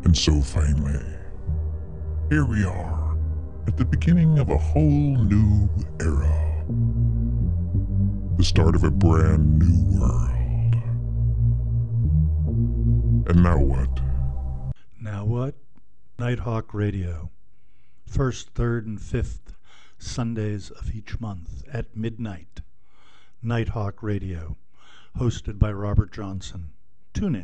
And so finally, here we are at the beginning of a whole new era. The start of a brand new world. And now what? Now what? Nighthawk Radio. First, third, and fifth Sundays of each month at midnight. Nighthawk Radio. Hosted by Robert Johnson. Tune in.